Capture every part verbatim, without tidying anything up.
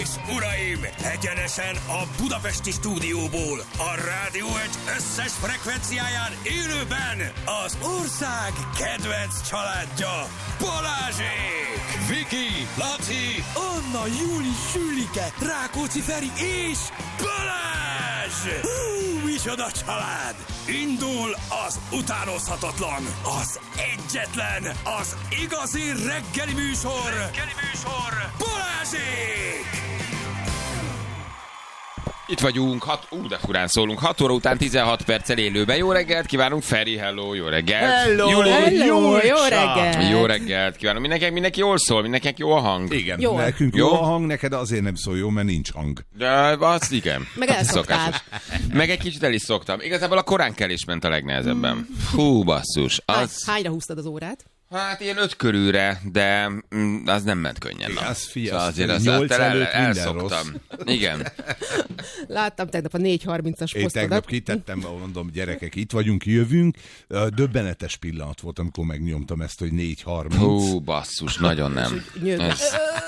és uraim, egyenesen a budapesti stúdióból, a Rádió egy összes frekvenciáján élőben az ország kedvenc családja, Balázsék! Viki, Laci, Anna, Júli, Sülike, Rákóczi Feri és Balázs! Hú, micsoda család! Indul az utánozhatatlan, az egyetlen, az igazi reggeli műsor, reggeli műsor, Balázsék! Itt vagyunk, hat, ú, de furán szólunk, hat óra után tizenhat perccel élőben. Jó reggelt kívánunk, Feri, hello, jó reggelt. Hello, Júli, hello, jó reggelt. Jó reggelt kívánunk, mindenkinek, mindenki jól szól, mindenkinek jó a hang. Igen, jó. nekünk jó. Jó jó a hang, neked azért nem szól jó, mert nincs hang. De az igen. Meg elszoktál. Meg egy kicsit el is szoktam. Igazából a koránkelés ment a legnehezebben. Hú, basszus. Az, Hányra húztad az órát? hát ilyen öt körülre, de mm, az nem ment könnyen. Na. Az fiasz, Szóval azért azt nyolc el, előtt minden elszoktam. Igen. Láttam tegnap a négy harmincas Én tegnap posztodat. kitettem, mondom, gyerekek, itt vagyunk, jövünk. Döbbenetes pillanat volt, amikor megnyomtam ezt, hogy négy harminc. Hú, basszus, nagyon nem. Nyögve. Ez...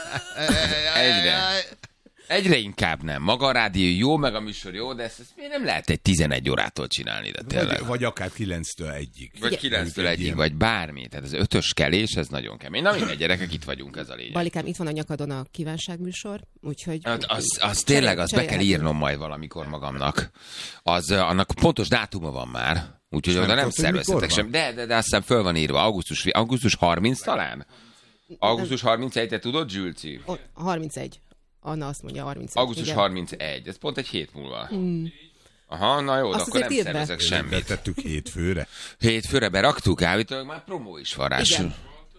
Egyre. Egyre inkább nem. Maga a rádió jó, meg a műsor jó, de ezt, ezt miért nem lehet egy tizenegy órától csinálni, de tényleg. Vagy, vagy akár kilenctől egyig. Vagy kilenctől egyig, vagy bármi. Tehát az ötös kelés, ez nagyon kemény. Na mindegy, gyerekek, itt vagyunk, ez a lényeg. Balikám, itt van a nyakadon a kívánságműsor, úgyhogy... Hát az, az tényleg, az be kell írnom majd valamikor magamnak. Az, annak pontos dátuma van már, úgyhogy oda nem szervezhetek sem. De, de, de azt hiszem föl van írva, augusztus, augusztus harminc talán? augusztus harmincegy, te tudod, Zsülci? O, harmincegy. Anna azt mondja harmincegy. augusztus harmincegy, ez pont egy hét múlva. Mm. Aha, na jó, de Azt akkor nem azért írd be. szervezek semmit. Betettük hétfőre. Hétfőre beraktuk, állítólag már promó is van rá. Igen.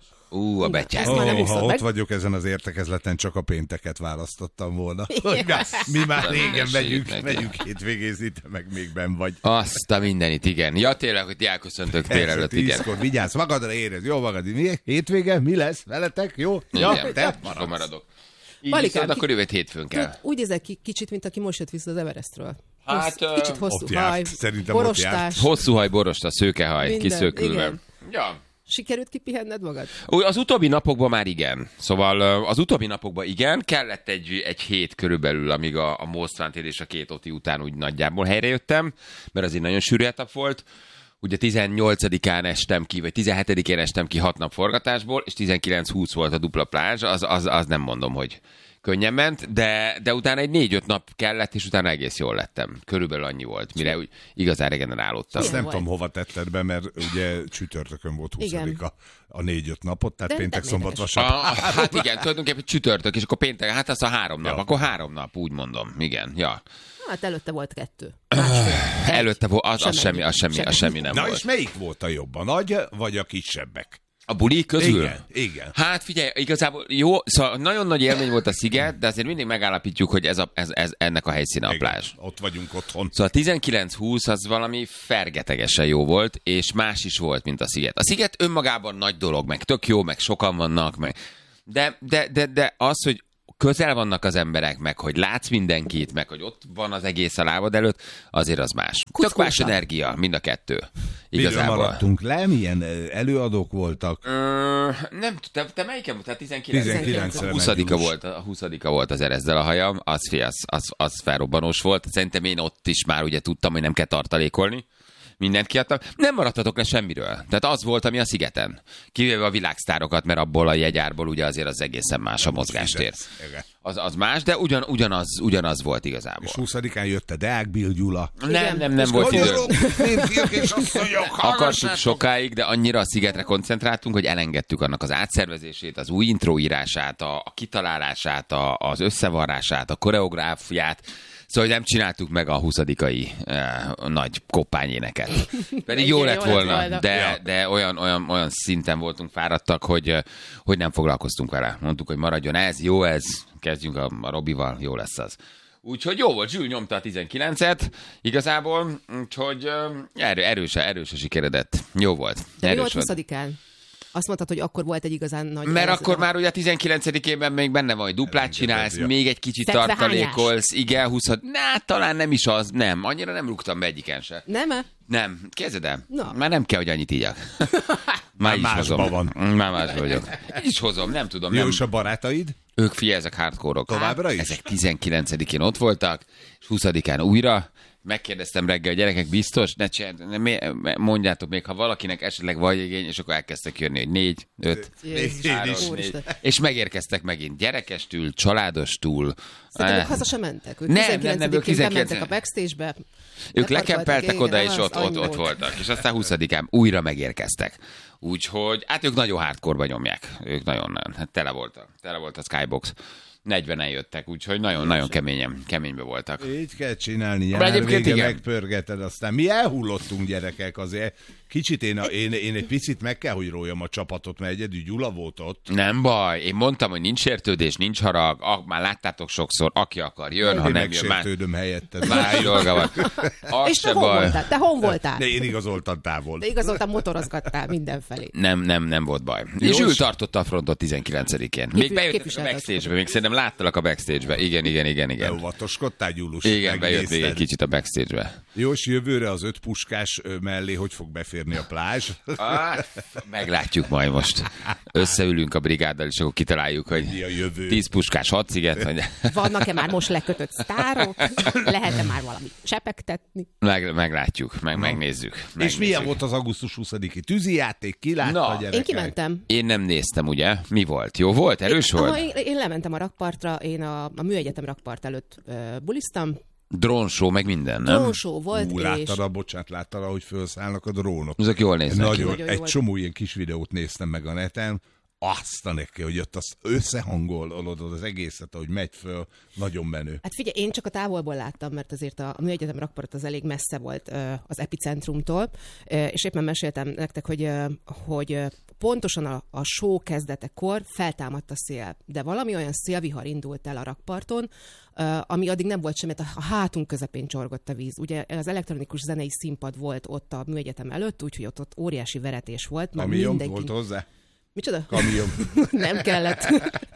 Ú, a betyár. Ezt már nem Oh, úszod ha meg. ott vagyok ezen az értekezleten, csak a pénteket választottam volna. Hogy mi már Nem régen mindegy, megyünk, neki. megyünk hétvégézni, te meg még benn vagy. Azt a mindenit, igen. Ja, tényleg, hogy ti elköszöntök tél előtt, igen. Tízkor, vigyázz magadra, érez, jó magad. Mi? Hétvége, mi lesz veletek? Jó? Ja, Igen, te akkor maradsz. maradok. Így Balikám, viszont ki- akkor jövő hétfőn kell. Tudod, úgy nézek ki kicsit, mint aki most jött vissza az Everestről. Hát, Hossz, kicsit ö, hosszú ott járt. haj, Szerintem ott járt. borostás. Hosszú haj, borosta, szőkehaj, Minden, kiszökülve. igen. Ja. Sikerült kipihenned magad? Úgy, az utóbbi napokban már igen. Szóval ö, az utóbbi napokban igen, kellett egy, egy hét körülbelül, amíg a, a Mosztvántér és a két Oti után úgy nagyjából helyrejöttem, mert azért nagyon sűrű etap volt. Ugye tizennyolcadikán estem ki, vagy tizenhetedikén estem ki hat nap forgatásból, és tizenkilenc húsz volt a dupla plázs, az, az, az nem mondom, hogy könnyen ment, de, de utána egy négy-öt nap kellett, és utána egész jól lettem. Körülbelül annyi volt, mire úgy igazán regenerálódtam. Azt nem volt. tudom, hova tetted be, mert ugye csütörtökön volt huszadika a négy-öt napot, tehát De péntek, nem szombat, érdekes. vasárnap. A, a, hát igen, tulajdonképpen csütörtök, és akkor péntek, hát az a három nap, Ja. akkor három nap, úgy mondom, igen, ja. Hát előtte volt kettő. Előtte volt, az, az, Semmi. semmi, az, semmi, az semmi nem Na volt. és melyik volt a jobb, a nagy vagy a kisebbek? A buli közül? Igen, igen. Hát figyelj, igazából jó, szóval nagyon nagy élmény volt a sziget, de azért mindig megállapítjuk, hogy ez, a, ez, ez ennek a helyszíne a Igen, plázs. ott vagyunk otthon. Szóval tizenkilenc húsz az valami fergetegesen jó volt, és más is volt, mint a sziget. A sziget önmagában nagy dolog, meg tök jó, meg sokan vannak, meg... De, de, de, de az, hogy közel vannak az emberek, meg hogy látsz mindenkit, meg hogy ott van az egész a lábad előtt, azért az más. Tök Kuckósa. más energia, mind a kettő. Miről Igazából. maradtunk le? Milyen ö, előadók voltak? Ö, nem, te, te melyiken volt? Tehát tizenkilenc tizenkilencre A huszadika mentünk. volt, a huszadika volt az Erezzel a hajam, az, fi, az, az, az felrobbanós volt. Szerintem én ott is már ugye tudtam, hogy nem kell tartalékolni. Mindent kiadtam. Nem maradtatok le semmiről. Tehát az volt, ami a szigeten. Kivéve a világsztárokat, mert abból a jegyárból ugye azért az egészen más a mozgástér. Igen. Az, az más, de ugyan, ugyanaz, ugyanaz volt igazából. És huszadikán jött a Deák Bill Gyula. Nem, nem, nem És volt idő. Magyarok, férfiak és asszonyok, Akartuk hallgassátok! sokáig, de annyira a szigetre koncentráltunk, hogy elengedtük annak az átszervezését, az új intróírását, a, a kitalálását, a, az összevarrását, a koreográfiát. Szóval nem csináltuk meg a huszadikai eh, nagy koppányéneket. Pedig jó Igen, lett jó lett volna, volna. de, Ja. de olyan, olyan, olyan szinten voltunk fáradtak, hogy, eh, hogy nem foglalkoztunk vele. Mondtuk, hogy maradjon ez, jó ez, kezdjünk a, a Robival, jó lesz az. Úgyhogy jó volt, Zsül nyomta a tizenkilencet igazából, úgyhogy eh, erő, erőse, erőse sikeredett. Jó volt. De mi Erős volt volt. huszadikán? Azt mondtad, hogy akkor volt egy igazán nagy... Mert ez- akkor már ugye a tizenkilencedikében még benne van, hogy duplát csinálsz, ja. még egy kicsit Fetvehányás. tartalékolsz, igen, húsz, na, talán nem is az, nem, annyira nem rúgtam be egyiken se. Nem-e? Nem, kezded el. Na. Már nem kell, hogy annyit ígyak. Már így is másba hozom. van. Már másba vagyok. Így is hozom, nem tudom. Jó, Nem. és a barátaid? Ők figyelj, ezek hardcore-ok. Továbbra is? Ezek tizenkilencedikén ott voltak, és huszadikán újra. Megkérdeztem reggel, a gyerekek biztos, ne csinál, mondjátok még, ha valakinek esetleg vagy igény, és akkor elkezdtek jönni, hogy négy, öt, három, négy, és megérkeztek megint gyerekestül, családostól. Szerintem ők haza sem mentek. Ők nem, nem, nem, ők tizenkilencedikén bementek a backstage-be. Ők lekempeltek oda, és ott, ott, ott voltak. És aztán huszadikán újra megérkeztek. Úgyhogy, hát ők nagyon hardcore-ba nyomják. Ők nagyon-nagyon, hát tele volt a, tele volt a Skybox. negyvenen jöttek, úgyhogy nagyon-nagyon keményen, keménybe voltak. Így kell csinálni, nyár vége megpörgeted, aztán mi elhullottunk gyerekek azért. Kicsit én, a, én, én egy picit meg kell, hogy róljam a csapatot, mert egyedül Gyula volt ott. Nem baj, én mondtam, hogy nincs sértődés, nincs harag, ah, már láttátok sokszor, aki akar jön, én ha nem jön, már... megsértődöm helyetted. Más dolga van. Az és te hon voltál? Te hon voltál? De én igazoltam távol. De igazoltam, motorozgattál mindenfelé. Nem, nem, nem volt baj. Jó, és ő és... tartotta a frontot tizenkilencedikén. Még bejöttek a backstage-be, még szerintem láttalak a backstage-be. Igen, igen, igen, igen. Óvatoskodtál, Gyulus. Igen, bejött még egy kicsit a backstage-be. Jó, és jövőre az öt puskás mellé hogy fog beférni a plázs? Ah, meglátjuk majd most. Összeülünk a brigáddal, és akkor kitaláljuk, hogy tíz puskás hadsziget. Vagy... Vannak-e már most lekötött sztárok? Lehet-e már valami csepegtetni? Meg, meglátjuk, meg, megnézzük, megnézzük. És milyen volt az augusztus huszadiki tűzijáték? Ki látta a gyerekek? Én kimentem. Én nem néztem, ugye? Mi volt? Jó volt? Erős én, volt? Aha, én, én lementem a rakpartra, én a, a műegyetem rakpart előtt uh, buliztam. Drónshow, meg minden, nem? Drónshow volt, Ú, és... láttad a, bocsánat, láttad, ahogy felszállnak a drónok. Ezek jól néznek. Nagyon, Nagyon egy jó csomó ilyen kis videót néztem meg a neten, azt a neki, hogy ott azt összehangolod az egészet, ahogy megy föl, nagyon menő. Hát figyelj, én csak a távolból láttam, mert azért a, a műegyetem rakpart az elég messze volt uh, az epicentrumtól, uh, és éppen meséltem nektek, hogy, uh, hogy uh, pontosan a, a show kezdetekor feltámadt a szél, de valami olyan szélvihar indult el a rakparton, uh, ami addig nem volt semmi, a hátunk közepén csorgott a víz. Ugye az elektronikus zenei színpad volt ott a műegyetem előtt, úgyhogy ott, ott óriási veretés volt. Ami jó mindenki... volt hozzá? Micsoda? Kamion. Nem kellett.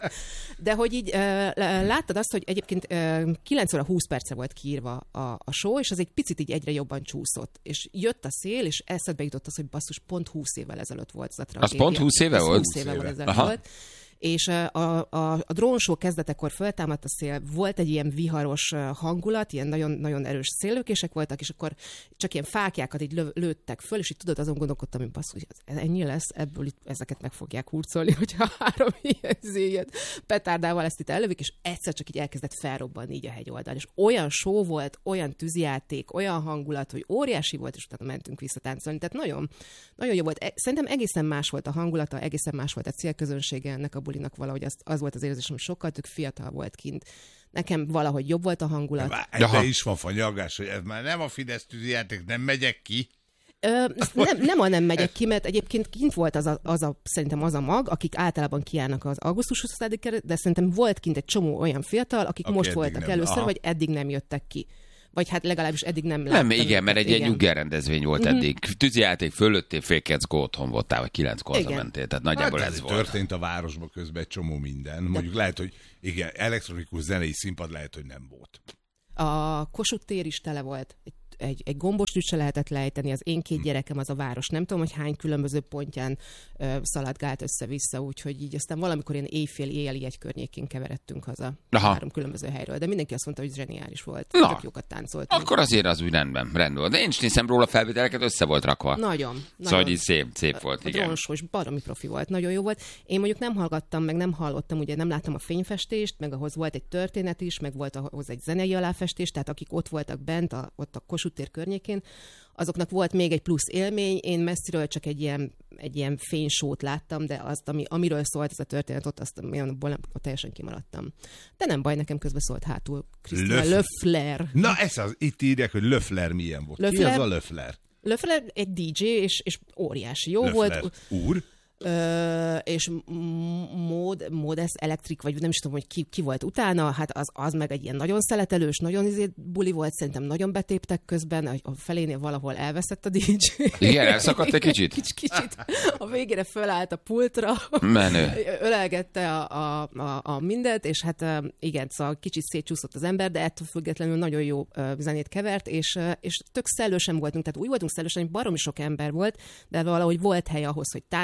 De hogy így uh, láttad azt, hogy egyébként uh, kilenc óra húsz perce volt kiírva a, a show, és az egy picit így egyre jobban csúszott. És jött a szél, és eszedbe jutott az, hogy basszus, pont húsz évvel ezelőtt volt az a tragédia. Az pont húsz éve az volt? húsz éve volt ezelőtt volt. És a, a, a drónshow kezdetekor föltámadt a szél, volt egy ilyen viharos hangulat, ilyen nagyon, nagyon erős széllökések voltak, és akkor csak ilyen fáklyákat így lö, lőttek föl, és így tudod, azon gondolkodtam, hogy basszus, ez ennyi lesz, ebből itt ezeket meg fogják hurcolni, hogyha három ilyen zéjét petárdával ezt itt ellövik, és egyszer csak így elkezdett felrobbanni így a hegyoldal. És olyan show volt, olyan tűzijáték, olyan hangulat, hogy óriási volt, és utána mentünk visszatáncolni. Tehát nagyon, nagyon jó volt. Szerintem egészen más volt a hangulata, egészen más volt a célközönsége ennek a bulinak, valahogy az, az volt az érzésem, hogy sokkal tök fiatal volt kint. Nekem valahogy jobb volt a hangulat. Ebben is van fanyagás, hogy ez már nem a Fidesz tűzijáték, nem megyek ki. Ö, nem, nem a nem megyek ki, mert egyébként kint volt az a, az a, szerintem az a mag, akik általában kiállnak az augusztus huszadikán, de szerintem volt kint egy csomó olyan fiatal, akik Aki most voltak nem, először, aha. vagy eddig nem jöttek ki. Vagy hát legalábbis eddig nem láttam. Nem, igen, mert egy ilyen nyuggerrendezvény volt mm-hmm. eddig. Tűzijáték fölöttél, fél kilenckor otthon voltál, vagy kilenckor hazamentél. Tehát nagyjából hát ez, ez volt. Történt a városban közben egy csomó minden. Mondjuk De... lehet, hogy igen, elektronikus zenei színpad lehet, hogy nem volt. A Kossuth tér is tele volt. Egy Egy, egy gombostűt se lehetett lejteni, az én két gyerekem az a város, nem tudom, hogy hány különböző pontján ö, szaladgált össze-vissza, úgyhogy így aztán valamikor ilyen éjfél éjjeli egy környékén keveredtünk haza Aha. három különböző helyről, de mindenki azt mondta, hogy zseniális volt, Na, tök jókat táncoltunk. Akkor azért az úgy rendben, rend volt, de én is nézem róla felvételeket, össze volt rakva. Nagyon. Szóval nagyon. így szép, szép volt, a igen. A drónshow baromi profi volt, nagyon jó volt. Én mondjuk nem hallgattam, meg nem hallottam, ugye nem láttam a fényfestést, meg ahhoz volt egy történet is, meg volt ahhoz egy zenei aláfestés, tehát akik ott voltak bent, a, ott a Kossuth tér környékén, azoknak volt még egy plusz élmény, én messziről csak egy ilyen, egy ilyen fénysót láttam, de azt, ami, amiről szólt ez a történet, ott, azt, ott teljesen kimaradtam. De nem baj, nekem közben szólt hátul Krisztina Löffler. Na ez az, itt írják, hogy Löffler milyen volt. Löffler, ki az a Löffler? Löffler egy dé dzsé, és, és óriási jó Löffler. volt. Úr? Ö, és mód, Modest Electric, vagy nem is tudom, hogy ki, ki volt utána, hát az, az meg egy ilyen nagyon szeletelős, nagyon izé buli volt, szerintem nagyon betéptek közben, a felénél valahol elveszett a dé dzsé. Igen, elszakadt egy kicsit? Kicsit, kicsit. A végére fölállt a pultra, Menő. Ölelgette a, a, a, a mindent, és hát igen, szóval kicsit szétcsúszott az ember, de ettől függetlenül nagyon jó zenét kevert, és, és tök szellősen voltunk, tehát úgy voltunk szellősen, hogy baromi sok ember volt, de valahogy volt hely ahhoz, hogy táncolj,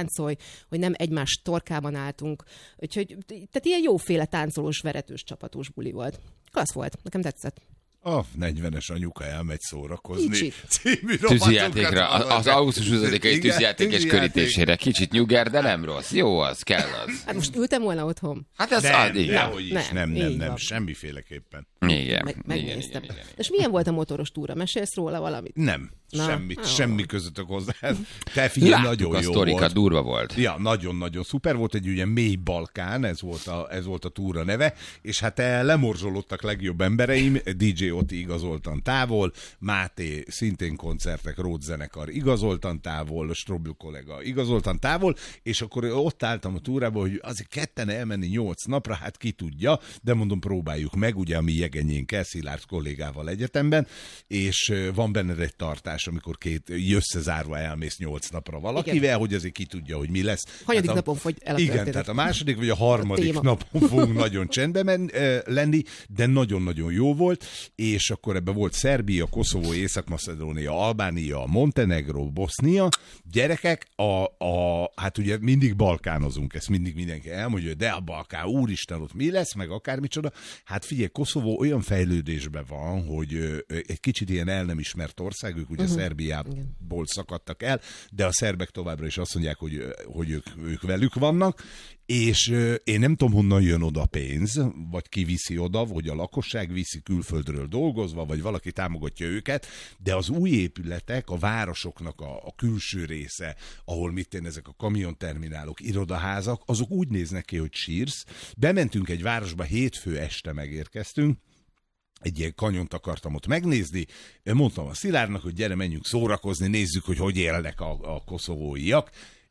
hogy nem egymás torkában álltunk. Úgyhogy, tehát ilyen jóféle táncolós, veretős, csapatós buli volt. Klassz volt, nekem tetszett. A negyvenes anyuka elmegy szórakozni. Kicsit. Tűzijátékra, az augusztus huszadikai tűzijátékes körítésére. Kicsit nyuger, de nem rossz. Jó az, kell az. Hát most ültem volna otthon. Hát ez nem, az, igen. nehogy is, nem, nem, nem, nem van. semmiféleképpen. Igen, Meg, igen, megnéztem. igen, igen, igen. És milyen volt a motoros túra? Mesélsz róla valamit? Nem, Na, semmit, ó. semmi közöttök hozzá. Te figyelj, Láttuk nagyon a jó sztorikat, volt. durva volt. Ja, nagyon-nagyon szuper volt, egy ugye mély Balkán, ez volt a, ez volt a túra neve, és hát lemorzsolódtak legjobb embereim, dé dzsé Oti igazoltan távol, Máté szintén koncertek, Rót zenekar igazoltan távol, Strobl kollega igazoltan távol, és akkor ott álltam a túrában, hogy azért ketten elmenni nyolc napra, hát ki tudja, de mondom, próbáljuk meg, ugye a mi jegenyénkkel, Szilárd kollégával egyetemben, és van benne egy tartás, amikor két összezárva elmész nyolc napra valakivel, igen. hogy azért ki tudja, hogy mi lesz. Hanyadik hát a, napon fogy el a igen, történet. tehát a második vagy a harmadik a napon fogunk nagyon csendben men, e, lenni, de nagyon-nagyon jó volt, és akkor ebben volt Szerbia, Koszovó, Észak-Macedónia, Albánia, Montenegró, Bosznia. Gyerekek, a, a, hát ugye mindig balkánozunk, ezt mindig mindenki elmondja, de a Balkán, úristen, ott mi lesz, meg akármicsoda. Hát figyelj, Koszovó olyan fejlődésben van, hogy ö, egy kicsit ilyen el nem ismert ország, ők ugye uh-huh. Szerbiából szakadtak el, de a szerbek továbbra is azt mondják, hogy, hogy ők, ők velük vannak, és euh, én nem tudom, honnan jön oda pénz, vagy ki viszi oda, vagy a lakosság viszi külföldről dolgozva, vagy valaki támogatja őket, de az új épületek, a városoknak a, a külső része, ahol mit én ezek a kamionterminálok, irodaházak, azok úgy néznek ki, hogy sírsz. Bementünk egy városba, hétfő este megérkeztünk, egy ilyen kanyont akartam ott megnézni, mondtam a Szilárdnak, hogy gyere, menjünk szórakozni, nézzük, hogy hogy élnek a, a koszovóiak.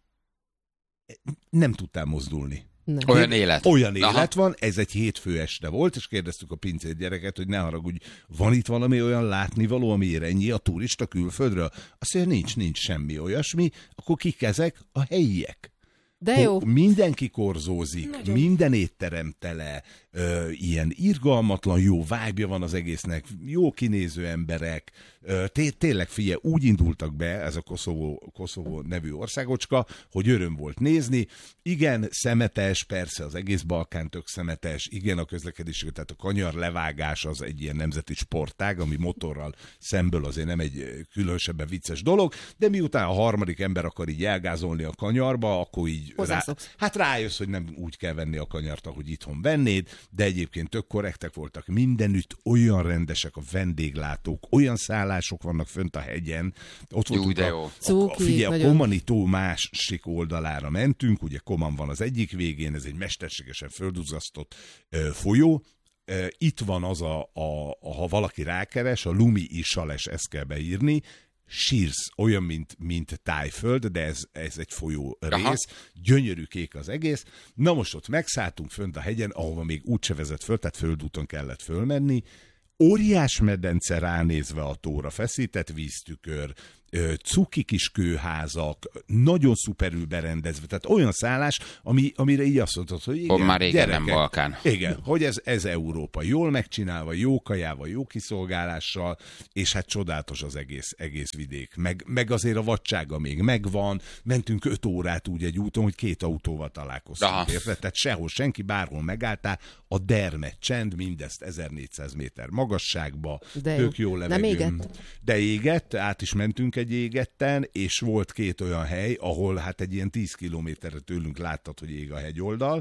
Nem tudtál mozdulni. Nem. Olyan élet. Olyan Aha. élet van, ez egy hétfő este volt, és kérdeztük a pincér gyereket, hogy ne haragudj, van itt valami olyan látnivaló, amiért ennyi a turista külföldről? Azt mondja, nincs, nincs semmi olyasmi, akkor kik ezek? A helyiek. De jó. Mindenki korzózik, nagyon. Minden étterem tele, ö, ilyen irgalmatlan, jó vibe-ja van az egésznek, jó kinéző emberek, ö, té- tényleg figyelj, úgy indultak be ez a Koszovó, Koszovó nevű országocska, hogy öröm volt nézni. Igen, szemetes, persze az egész Balkán tök szemetes, igen, a közlekedés, tehát a kanyar levágás az egy ilyen nemzeti sportág, ami motorral szemből azért nem egy különösebben vicces dolog, de miután a harmadik ember akar így elgázolni a kanyarba, akkor így rá, hát rájössz, hogy nem úgy kell venni a kanyart, ahogy itthon vennéd, de egyébként tök korrektek voltak mindenütt, olyan rendesek a vendéglátók, olyan szállások vannak fönt a hegyen. Ott jó, de a, jó. A, a, Cuki, figyelj, a Komani tó másik oldalára mentünk, ugye Koman van az egyik végén, ez egy mesterségesen földuzasztott ö, folyó. Ö, itt van az, a, a, a, ha valaki rákeres, a Lumi Isales, ezt kell beírni, sírsz, olyan, mint, mint Tájföld, de ez, ez egy folyó rész, aha. Gyönyörű kék az egész. Na most ott megszálltunk fönt a hegyen, ahova még úgyse vezet föl, tehát földúton kellett fölmenni. Óriás medence ránézve a tóra, feszített víztükör, cuki kis kőházak, nagyon szuperül berendezve, tehát olyan szállás, ami, amire így azt mondtad, hogy igen, már régen gyerekek, nem Balkán. Igen, hogy ez, ez Európa. Jól megcsinálva, jó kajával, jó kiszolgálással, és hát csodálatos az egész, egész vidék. Meg, meg azért a vadsága még megvan, mentünk öt órát úgy egy úton, hogy két autóval találkoztunk, érted? Tehát sehol, senki, bárhol megálltál, a dermed csend, mindezt ezernégyszáz méter magasságba, de tök jó levegő. Nem égett? De égett, át is mentünk egy égetten, és volt két olyan hely, ahol hát egy ilyen tíz kilométerre tőlünk láttad, hogy ég a hegyoldal,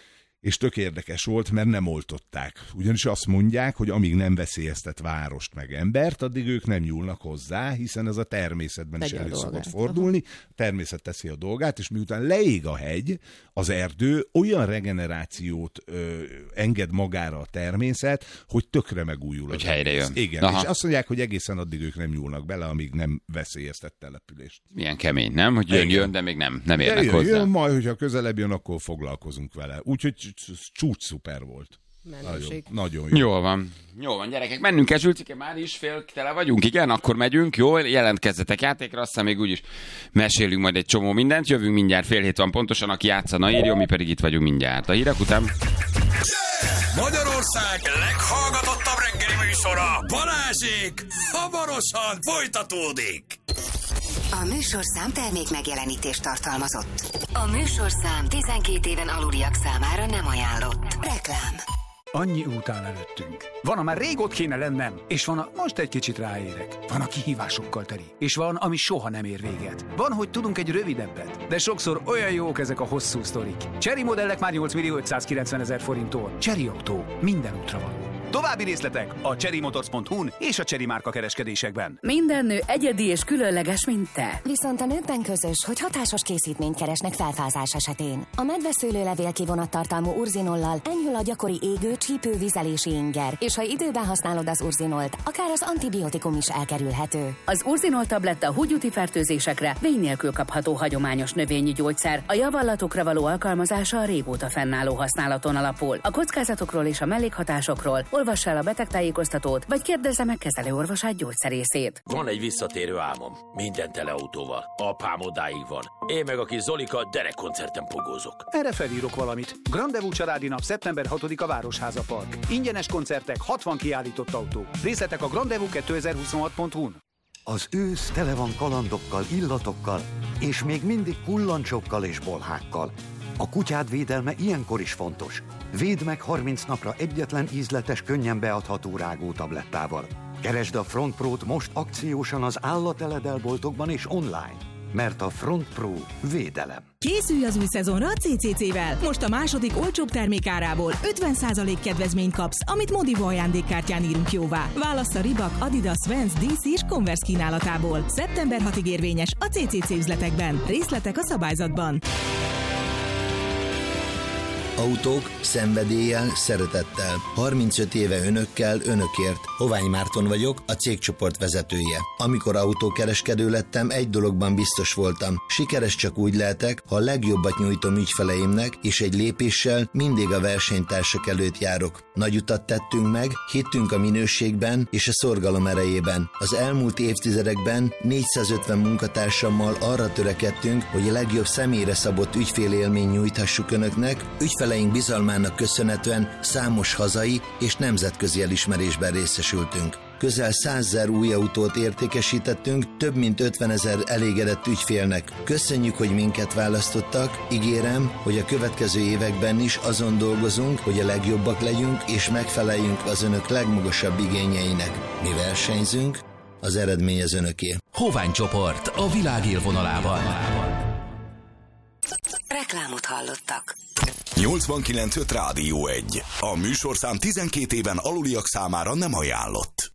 és tök érdekes volt, mert nem oltották. Ugyanis azt mondják, hogy amíg nem veszélyeztet várost meg embert, addig ők nem nyúlnak hozzá, hiszen ez a természetben Tegye is elő szokott fordulni. A természet teszi a dolgát, és miután leég a hegy, az erdő, olyan regenerációt ö, enged magára a természet, hogy tökre megújul. Hogy helyre jön. Igen, aha. És azt mondják, hogy egészen addig ők nem nyúlnak bele, amíg nem veszélyeztet települést. Milyen kemény, nem? Hogy jön, jön, de még nem, nem érnek jön, hozzá. Jön, majd, hogyha közelebb jön, akkor foglalkozunk vele. Úgyhogy csúcs szuper volt. Nagyon, nagyon jó. Jól van. Jól van, gyerekek, mennünk el, Zsülcike, már is fél tele vagyunk, igen? Akkor megyünk, jó? Jelentkezzetek játékra, aztán még úgyis mesélünk majd egy csomó mindent. Jövünk mindjárt, fél hét van pontosan, aki játszana, írjon, mi pedig itt vagyunk mindjárt. A hírek után... Magyarország leghallgatottabb reggeli műsora, Balázsék, hamarosan folytatódik. A műsorszám termék megjelenítést tartalmazott. A műsorszám tizenkét éven aluliak számára nem ajánlott. Reklám. Annyi út áll előttünk. Van, amár rég ott kéne lennem, és van, a most egy kicsit ráérek. Van, a kihívásokkal teli, és van, ami soha nem ér véget. Van, hogy tudunk egy rövidebbet, de sokszor olyan jók ezek a hosszú sztorik. Chery modellek már nyolc millió ötszázkilencven ezer forinttól. Chery Autó. Minden útra való. További részletek a chery motors pont hu-n és a Chery márka kereskedésekben. Minden nő egyedi és különleges, mint te. Viszont a nőkben közös, hogy hatásos készítményt keresnek felfázás esetén. A medveszőlőlevél kivonattartalmú urzinollal enyhül a gyakori égő, csípő, vizelési inger, és ha időben használod az urzinolt, akár az antibiotikum is elkerülhető. Az urzinol tabletta húgyúti fertőzésekre vény nélkül kapható hagyományos növényi gyógyszer. A javallatokra való alkalmazása a régóta fennálló használaton alapul. A kockázatokról és a mellékhatásokról olvass el a betegtájékoztatót, vagy kérdezze meg kezelőorvosát, gyógyszerészét. Van egy visszatérő álmom. Minden teleautóval. Apám odáig van. Én meg a kis Zolika derekkoncerten pogózok. Erre felírok valamit. Grandevú családi nap szeptember hatodika Városháza Park. Ingyenes koncertek, hatvan kiállított autó. Részletek a grandevú kétezer-huszonhat pont hu-n. Az ősz tele van kalandokkal, illatokkal, és még mindig kullancsokkal és bolhákkal. A kutyád védelme ilyenkor is fontos. Védd meg harminc napra egyetlen ízletes, könnyen beadható rágó tablettával. Keresd a Front Pro-t most akciósan az állateledelboltokban és online, mert a Front Pro védelem. Készülj az új szezonra a cé cé cé-vel! Most a második olcsóbb termékárából ötven százalék kedvezményt kapsz, amit Modivo ajándékkártyán írunk jóvá. Válassz a Reebok, Adidas, Vans, dé cé és Converse kínálatából. szeptember hatodikáig érvényes a cé cé cé üzletekben. Részletek a szabályzatban. Autók, szenvedéllyel, szeretettel. harmincöt éve önökkel, önökért. Hovány Márton vagyok, a cégcsoport vezetője. Amikor autókereskedő lettem, egy dologban biztos voltam. Sikeres csak úgy lehetek, ha a legjobbat nyújtom ügyfeleimnek, és egy lépéssel mindig a versenytársak előtt járok. Nagy utat tettünk meg, hittünk a minőségben és a szorgalom erejében. Az elmúlt évtizedekben négyszázötven munkatársammal arra törekedtünk, hogy a legjobb személyre szabott ügyfélélmény nyújthassuk önöknek, ügyfeleink bizalmának köszönhetően számos hazai és nemzetközi elismerésben részesültünk. Közel százezer új autót értékesítettünk, több mint ötvenezer elégedett ügyfélnek. Köszönjük, hogy minket választottak, ígérem, hogy a következő években is azon dolgozunk, hogy a legjobbak legyünk és megfeleljünk az önök legmagasabb igényeinek. Mi versenyzünk, az eredmény az önöké. Hovány csoport a világ élvonalában. Reklámot hallottak. nyolcvankilenc öt Rádió egy. A műsorszám tizenkét éven aluliak számára nem ajánlott.